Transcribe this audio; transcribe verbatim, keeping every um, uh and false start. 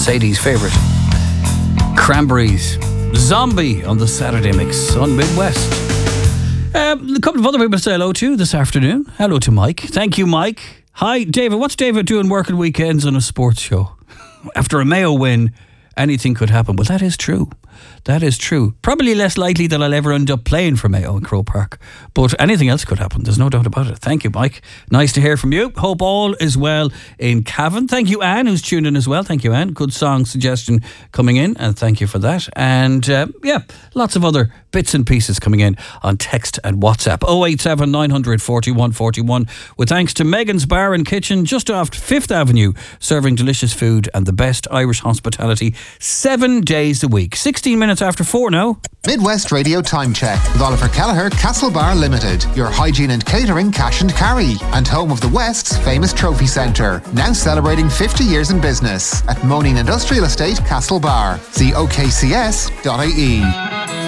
Sadie's favourite. Cranberries. Zombie on the Saturday Mix on Midwest. Um, a couple of other people to say hello to this afternoon. Hello to Mike. Thank you, Mike. Hi, David. What's David doing working weekends on a sports show? After a Mayo win, anything could happen. Well, that is true. That is true. Probably less likely that I'll ever end up playing for Mayo in Croke Park. But anything else could happen. There's no doubt about it. Thank you, Mike. Nice to hear from you. Hope all is well in Cavan. Thank you, Anne, who's tuned in as well. Thank you, Anne. Good song suggestion coming in, and thank you for that. And uh, yeah, lots of other bits and pieces coming in on text and WhatsApp. oh eight seven, nine hundred, forty-one forty-one. With thanks to Megan's Bar and Kitchen just off Fifth Avenue, serving delicious food and the best Irish hospitality seven days a week. sixteen minutes after four now. Midwest Radio Time Check with Oliver Kelleher, Castlebar Limited, your hygiene and catering cash and carry, and home of the West's famous trophy centre, now celebrating fifty years in business at Moaning Industrial Estate, Castlebar. See O K C S dot I E.